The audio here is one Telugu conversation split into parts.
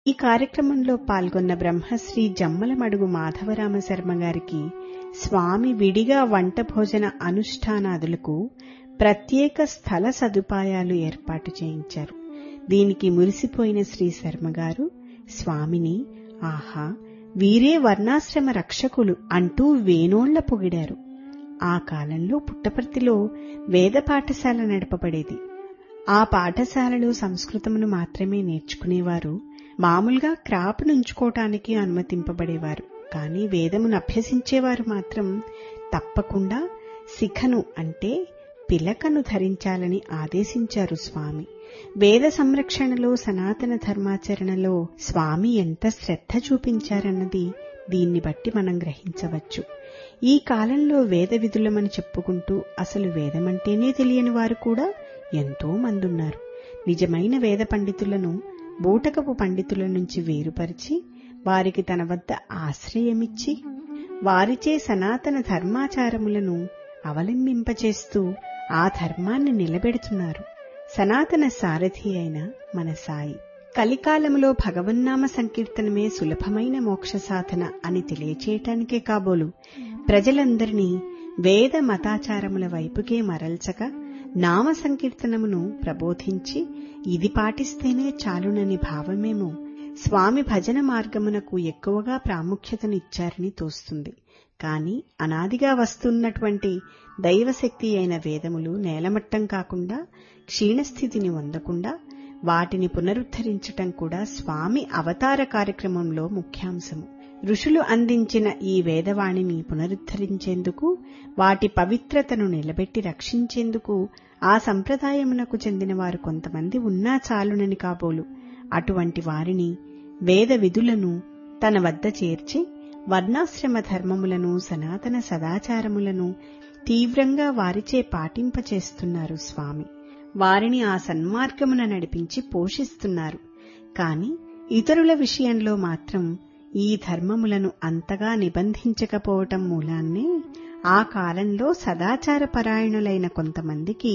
ఈ కార్యక్రమంలో పాల్గొన్న బ్రహ్మశ్రీ జమ్మలమడుగు మాధవరామ శర్మ గారికి స్వామి విడిగా వంట భోజన అనుష్ఠానాదులకు ప్రత్యేక స్థల సదుపాయాలు ఏర్పాటు చేయించారు. దీనికి మురిసిపోయిన శ్రీ శర్మగారు స్వామిని ఆహా, వీరే వర్ణాశ్రమ రక్షకులు అంటూ వేనోళ్ల పొగిడారు. ఆ కాలంలో పుట్టపర్తిలో వేద పాఠశాల నడపబడేది. ఆ పాఠశాలలో సంస్కృతమును మాత్రమే నేర్చుకునేవారు. మామూలుగా క్రాప్ నుంచుకోవటానికి అనుమతింపబడేవారు. కానీ వేదమును అభ్యసించేవారు మాత్రం తప్పకుండా శిఖను అంటే పిలకను ధరించాలని ఆదేశించారు స్వామి. వేద సంరక్షణలో, సనాతన ధర్మాచరణలో స్వామి ఎంత శ్రద్ధ చూపించారన్నది దీన్ని బట్టి మనం గ్రహించవచ్చు. ఈ కాలంలో వేద విధులమని చెప్పుకుంటూ అసలు వేదమంటేనే తెలియని వారు కూడా ఎంతో మందున్నారు. నిజమైన వేద పండితులను బూటకపు పండితుల నుంచి వేరుపరిచి వారికి తన వద్ద ఆశ్రయమిచ్చి వారిచే సనాతన ధర్మాచారములను అవలంబింపచేస్తూ ఆ ధర్మాన్ని నిలబెడుతున్నారు సనాతన సారథి అయిన మన సాయి. కలికాలములో భగవన్నామ సంకీర్తనమే సులభమైన మోక్ష సాధన అని తెలియచేయటానికే కాబోలు ప్రజలందరినీ వేద మతాచారముల వైపుకే మరల్చక నామ సంకీర్తనమును ప్రబోధించి ఇది పాటిస్తేనే చాలునని భావమేమో స్వామి భజన మార్గమునకు ఎక్కువగా ప్రాముఖ్యతనిచ్చారని తోస్తుంది. కాని అనాదిగా వస్తున్నటువంటి దైవశక్తి అయిన వేదములు నేలమట్టం కాకుండా, క్షీణస్థితిని పొందకుండా వాటిని పునరుద్ధరించటం కూడా స్వామి అవతార కార్యక్రమంలో ముఖ్యాంశము. ఋషులు అందించిన ఈ వేదవాణిని పునరుద్ధరించేందుకు, వాటి పవిత్రతను నిలబెట్టి రక్షించేందుకు ఆ సంప్రదాయమునకు చెందిన వారు కొంతమంది ఉన్నా చాలునని కాబోలు అటువంటి వారిని, వేద విధులను తన వద్ద చేర్చి వర్ణాశ్రమ ధర్మములను, సనాతన సదాచారములను తీవ్రంగా వారిచే పాటింపచేస్తున్నారు స్వామి. వారిని ఆ సన్మార్గమున నడిపించి పోషిస్తున్నారు. కాని ఇతరుల విషయంలో మాత్రం ఈ ధర్మములను అంతగా నిబంధించకపోవటం మూలాన్నే ఆ కాలంలో సదాచార పరాయణులైన కొంతమందికి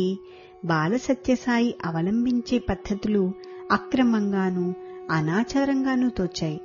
బాలసత్యసాయి అవలంబించే పద్ధతులు అక్రమంగానూ అనాచారంగానూ తోచాయి.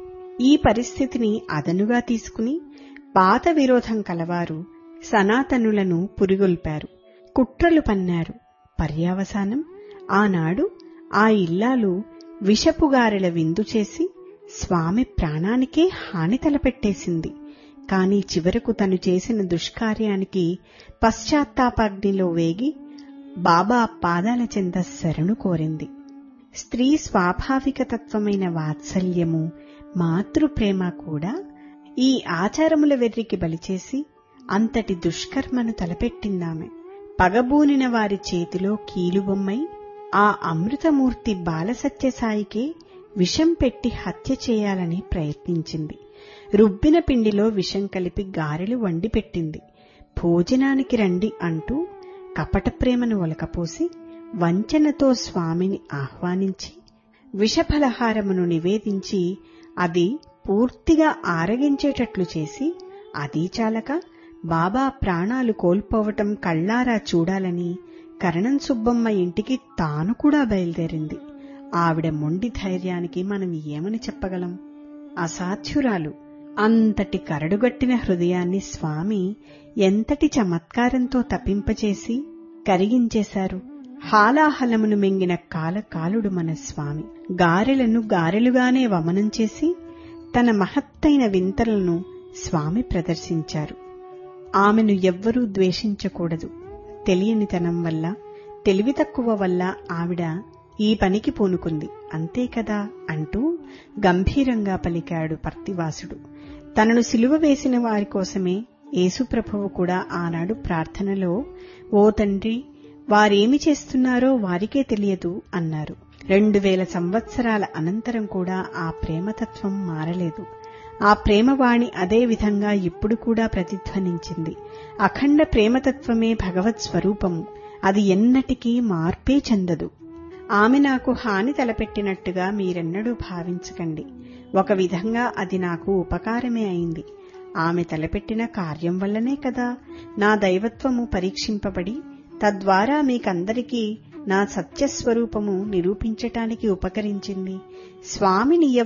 ఈ పరిస్థితిని అదనుగా తీసుకుని పాత విరోధం కలవారు సనాతనులను పురిగొల్పారు, కుట్రలు పన్నారు. పర్యావసానం ఆనాడు ఆ ఇల్లాలు విషపుగారెల విందు చేసి స్వామి ప్రాణానికే హాని తలపెట్టేసింది. కాని చివరకు తను చేసిన దుష్కార్యానికి పశ్చాత్తాపాగ్నిలో వేగి బాబా పాదాల చెంత శరణు కోరింది. స్త్రీ స్వాభావిక తత్వమైన వాత్సల్యము, మాతృప్రేమ కూడా ఈ ఆచారముల వెర్రికి బలిచేసి అంతటి దుష్కర్మను తలపెట్టిందామె. పగబూనిన వారి చేతిలో కీలుబొమ్మై ఆ అమృతమూర్తి బాలసత్యసాయికే విషం పెట్టి హత్య చేయాలని ప్రయత్నించింది. రుబ్బిన పిండిలో విషం కలిపి గారెలు వండిపెట్టింది. భోజనానికి రండి అంటూ కపట ప్రేమను ఒలకపోసి వంచనతో స్వామిని ఆహ్వానించి విషఫలహారమును నివేదించి అది పూర్తిగా ఆరగించేటట్లు చేసి, అదీ చాలక బాబా ప్రాణాలు కోల్పోవటం కళ్లారా చూడాలని కరణం సుబ్బమ్మ ఇంటికి తాను కూడా బయలుదేరింది. ఆవిడ మొండి ధైర్యానికి మనం ఏమని చెప్పగలం? అసాధ్యురాలు. అంతటి కరడుగట్టిన హృదయాన్ని స్వామి ఎంతటి చమత్కారంతో తప్పింపచేసి కరిగించేశారు. హాలాహలమును మింగిన కాలకాలుడు మన స్వామి. గారెలను గారెలుగానే వమనం చేసి తన మహత్తైన వింతలను స్వామి ప్రదర్శించారు. ఆమెను ఎవ్వరూ ద్వేషించకూడదు. తెలియనితనం వల్ల, తెలివి తక్కువ వల్ల ఆవిడ ఈ పనికి పూనుకుంది, అంతే కదా అంటూ గంభీరంగా పలికాడు పర్తివాసుడు. తనను సిలువ వేసిన వారి కోసమే యేసుప్రభువు కూడా ఆనాడు ప్రార్థనలో, ఓ తండ్రి, వారేమి చేస్తున్నారో వారికే తెలియదు అన్నారు. 2000 సంవత్సరాల అనంతరం కూడా ఆ ప్రేమతత్వం మారలేదు. ఆ ప్రేమవాణి అదే విధంగా ఇప్పుడు కూడా ప్రతిధ్వనించింది. అఖండ ప్రేమతత్వమే భగవత్ స్వరూపము. అది ఎన్నటికీ మార్పే చెందదు. ఆమె నాకు హాని తలపెట్టినట్టుగా మీరెన్నడూ భావించకండి. ఒక విధంగా అది నాకు ఉపకారమే అయింది. ఆమె తలపెట్టిన కార్యం వల్లనే కదా నా దైవత్వము పరీక్షింపబడి తద్వారా మీకందరికీ నా సత్యస్వరూపము నిరూపించటానికి ఉపకరించింది. స్వామి